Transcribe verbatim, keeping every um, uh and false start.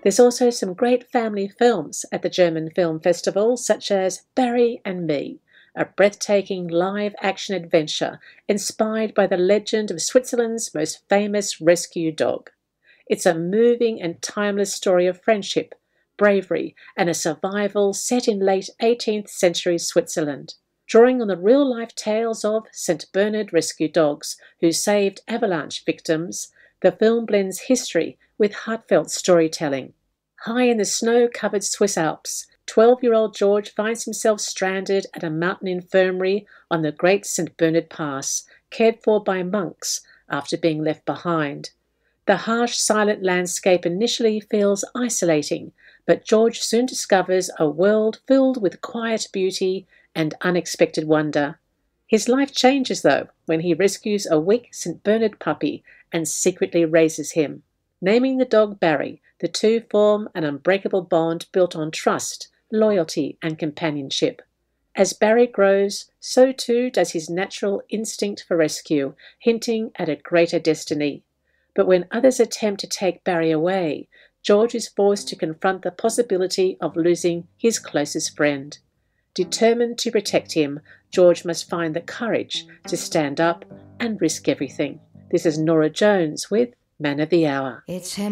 There's also some great family films at the German Film Festival, such as Barry and Me, a breathtaking live-action adventure inspired by the legend of Switzerland's most famous rescue dog. It's a moving and timeless story of friendship, bravery, and a survival set in late eighteenth century Switzerland. Drawing on the real-life tales of Saint Bernard rescue dogs who saved avalanche victims, the film blends history with heartfelt storytelling. High in the snow-covered Swiss Alps, twelve-year-old George finds himself stranded at a mountain infirmary on the Great Saint Bernard Pass, cared for by monks after being left behind. The harsh, silent landscape initially feels isolating, but George soon discovers a world filled with quiet beauty and unexpected wonder. His life changes, though, when he rescues a weak Saint Bernard puppy and secretly raises him. Naming the dog Barry, the two form an unbreakable bond built on trust, loyalty, and companionship. As Barry grows, so too does his natural instinct for rescue, hinting at a greater destiny. But when others attempt to take Barry away, George is forced to confront the possibility of losing his closest friend. Determined to protect him, George must find the courage to stand up and risk everything. This is Nora Jones with Man of the Hour. It's